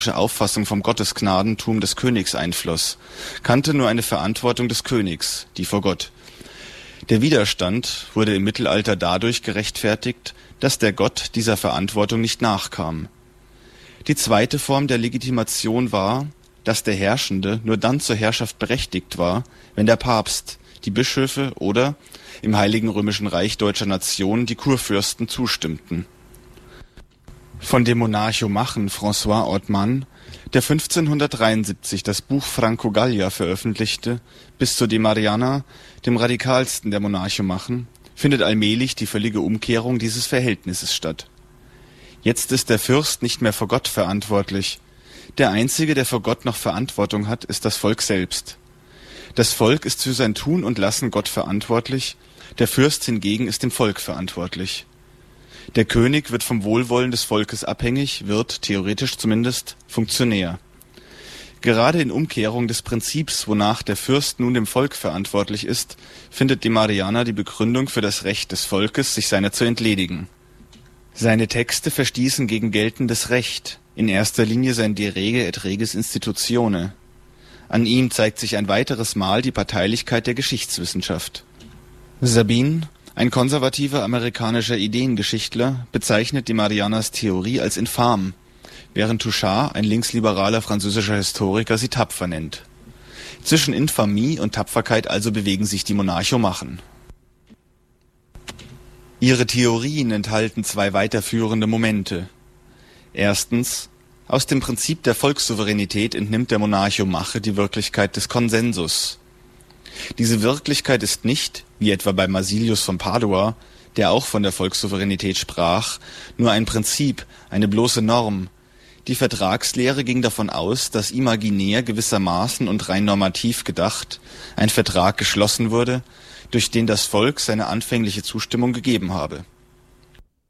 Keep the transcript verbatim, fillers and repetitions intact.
Auffassung vom Gottesgnadentum des Königs einfloss, kannte nur eine Verantwortung des Königs, die vor Gott. Der Widerstand wurde im Mittelalter dadurch gerechtfertigt, dass der Gott dieser Verantwortung nicht nachkam. Die zweite Form der Legitimation war, dass der Herrschende nur dann zur Herrschaft berechtigt war, wenn der Papst, die Bischöfe oder, im Heiligen Römischen Reich deutscher Nation, die Kurfürsten zustimmten. Von dem Monarchomachen François Ortmann, der fünfzehnhundertdreiundsiebzig das Buch Franco Gallia veröffentlichte, bis zu De Mariana, dem radikalsten der Monarchomachen, findet allmählich die völlige Umkehrung dieses Verhältnisses statt. Jetzt ist der Fürst nicht mehr vor Gott verantwortlich. Der Einzige, der vor Gott noch Verantwortung hat, ist das Volk selbst. Das Volk ist für sein Tun und Lassen Gott verantwortlich, der Fürst hingegen ist dem Volk verantwortlich. Der König wird vom Wohlwollen des Volkes abhängig, wird, theoretisch zumindest, Funktionär. Gerade in Umkehrung des Prinzips, wonach der Fürst nun dem Volk verantwortlich ist, findet De Mariana die Begründung für das Recht des Volkes, sich seiner zu entledigen. Seine Texte verstießen gegen geltendes Recht, in erster Linie sein De Rege et Regis Institutione. An ihm zeigt sich ein weiteres Mal die Parteilichkeit der Geschichtswissenschaft. Sabine, ein konservativer amerikanischer Ideengeschichtler, bezeichnet De Marianas Theorie als infam, während Touchard, ein linksliberaler französischer Historiker, sie tapfer nennt. Zwischen Infamie und Tapferkeit also bewegen sich die Monarchomachen. Ihre Theorien enthalten zwei weiterführende Momente. Erstens: Aus dem Prinzip der Volkssouveränität entnimmt der Monarchomache die Wirklichkeit des Konsensus. Diese Wirklichkeit ist nicht, wie etwa bei Marsilius von Padua, der auch von der Volkssouveränität sprach, nur ein Prinzip, eine bloße Norm. Die Vertragslehre ging davon aus, dass imaginär gewissermaßen und rein normativ gedacht ein Vertrag geschlossen wurde, durch den das Volk seine anfängliche Zustimmung gegeben habe